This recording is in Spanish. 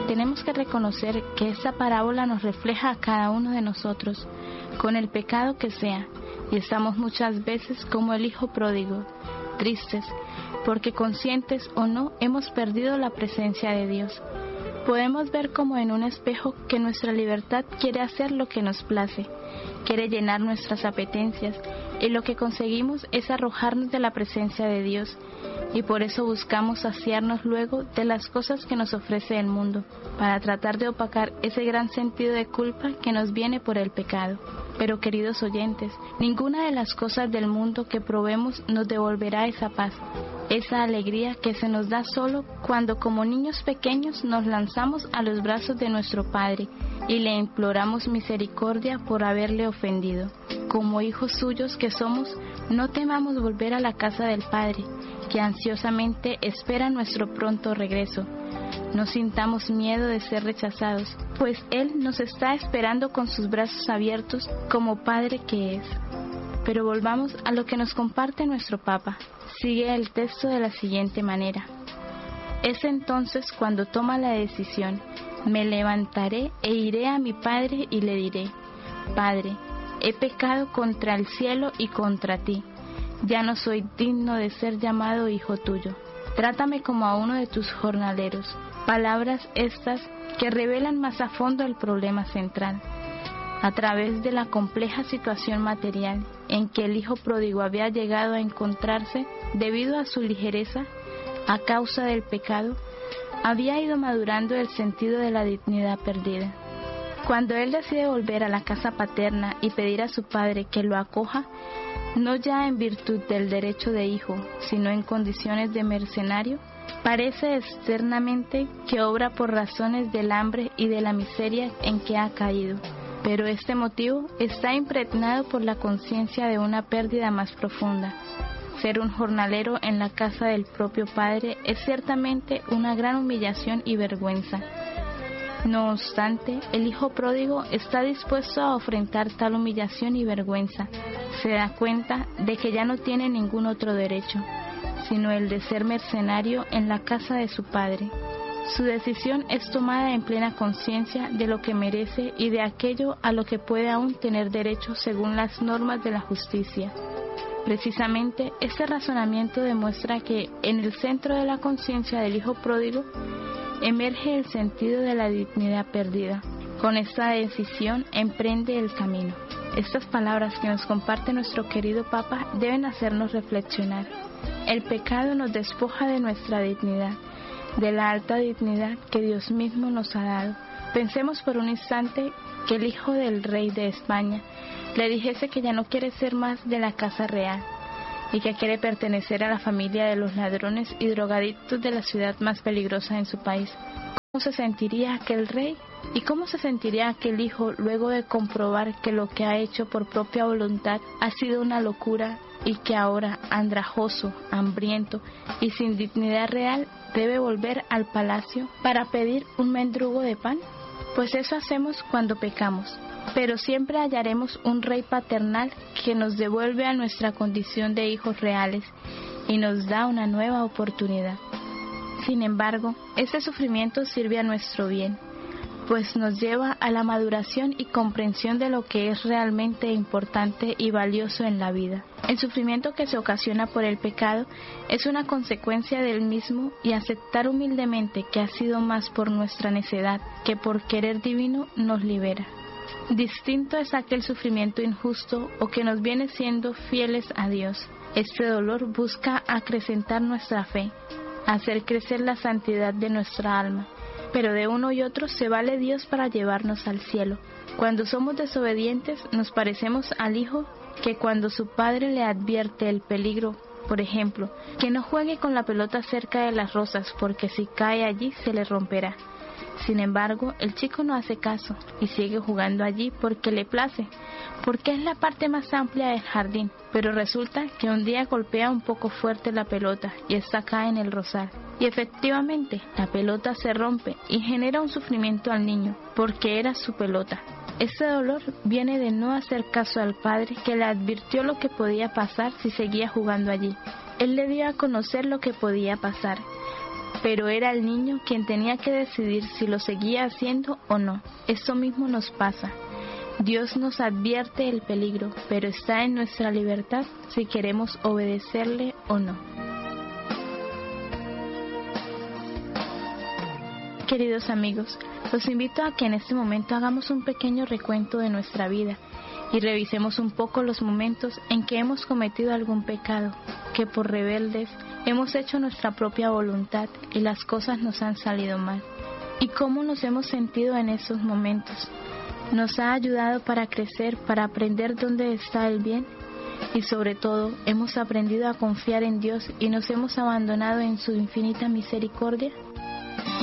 tenemos que reconocer que esta parábola nos refleja a cada uno de nosotros, con el pecado que sea, y estamos muchas veces como el hijo pródigo, tristes, porque conscientes o no hemos perdido la presencia de Dios. Podemos ver como en un espejo que nuestra libertad quiere hacer lo que nos place, quiere llenar nuestras apetencias, y lo que conseguimos es arrojarnos de la presencia de Dios, y por eso buscamos saciarnos luego de las cosas que nos ofrece el mundo, para tratar de opacar ese gran sentido de culpa que nos viene por el pecado. Pero queridos oyentes, ninguna de las cosas del mundo que probemos nos devolverá esa paz, esa alegría que se nos da solo cuando como niños pequeños nos lanzamos a los brazos de nuestro Padre y le imploramos misericordia por haberle ofendido. Como hijos suyos que somos, no temamos volver a la casa del Padre, que ansiosamente espera nuestro pronto regreso. No sintamos miedo de ser rechazados, pues Él nos está esperando con sus brazos abiertos como Padre que es. Pero volvamos a lo que nos comparte nuestro Papa. Sigue el texto de la siguiente manera: es entonces cuando toma la decisión, me levantaré e iré a mi Padre y le diré, Padre, he pecado contra el cielo y contra ti, ya no soy digno de ser llamado hijo tuyo, trátame como a uno de tus jornaleros. Palabras estas que revelan más a fondo el problema central. A través de la compleja situación material en que el hijo pródigo había llegado a encontrarse debido a su ligereza, a causa del pecado, había ido madurando el sentido de la dignidad perdida. Cuando él decide volver a la casa paterna y pedir a su padre que lo acoja, no ya en virtud del derecho de hijo, sino en condiciones de mercenario, parece externamente que obra por razones del hambre y de la miseria en que ha caído, pero este motivo está impregnado por la conciencia de una pérdida más profunda. Ser un jornalero en la casa del propio Padre es ciertamente una gran humillación y vergüenza. No obstante, el hijo pródigo está dispuesto a enfrentar tal humillación y vergüenza. Se da cuenta de que ya no tiene ningún otro derecho, sino el de ser mercenario en la casa de su padre. Su decisión es tomada en plena conciencia de lo que merece y de aquello a lo que puede aún tener derecho según las normas de la justicia. Precisamente, este razonamiento demuestra que en el centro de la conciencia del hijo pródigo emerge el sentido de la dignidad perdida. Con esta decisión emprende el camino. Estas palabras que nos comparte nuestro querido Papa deben hacernos reflexionar. El pecado nos despoja de nuestra dignidad, de la alta dignidad que Dios mismo nos ha dado. Pensemos por un instante que el hijo del rey de España le dijese que ya no quiere ser más de la casa real y que quiere pertenecer a la familia de los ladrones y drogadictos de la ciudad más peligrosa en su país. ¿Cómo se sentiría aquel rey? ¿Y cómo se sentiría aquel hijo luego de comprobar que lo que ha hecho por propia voluntad ha sido una locura y que ahora, andrajoso, hambriento y sin dignidad real, debe volver al palacio para pedir un mendrugo de pan? Pues eso hacemos cuando pecamos, pero siempre hallaremos un rey paternal que nos devuelve a nuestra condición de hijos reales y nos da una nueva oportunidad. Sin embargo, este sufrimiento sirve a nuestro bien, pues nos lleva a la maduración y comprensión de lo que es realmente importante y valioso en la vida. El sufrimiento que se ocasiona por el pecado es una consecuencia del mismo, y aceptar humildemente que ha sido más por nuestra necedad que por querer divino nos libera. Distinto es aquel sufrimiento injusto o que nos viene siendo fieles a Dios. Este dolor busca acrecentar nuestra fe, hacer crecer la santidad de nuestra alma. Pero de uno y otro se vale Dios para llevarnos al cielo. Cuando somos desobedientes nos parecemos al hijo que cuando su padre le advierte el peligro, por ejemplo, que no juegue con la pelota cerca de las rosas porque si cae allí se le romperá. Sin embargo, el chico no hace caso y sigue jugando allí porque le place, porque es la parte más amplia del jardín, pero resulta que un día golpea un poco fuerte la pelota y esta cae en el rosal. Y efectivamente, la pelota se rompe y genera un sufrimiento al niño, porque era su pelota. Este dolor viene de no hacer caso al padre que le advirtió lo que podía pasar si seguía jugando allí. Él le dio a conocer lo que podía pasar, pero era el niño quien tenía que decidir si lo seguía haciendo o no. Eso mismo nos pasa. Dios nos advierte el peligro, pero está en nuestra libertad si queremos obedecerle o no. Queridos amigos, los invito a que en este momento hagamos un pequeño recuento de nuestra vida y revisemos un poco los momentos en que hemos cometido algún pecado, que por rebeldes hemos hecho nuestra propia voluntad y las cosas nos han salido mal. ¿Y cómo nos hemos sentido en esos momentos? ¿Nos ha ayudado para crecer, para aprender dónde está el bien? Y sobre todo, ¿hemos aprendido a confiar en Dios y nos hemos abandonado en su infinita misericordia?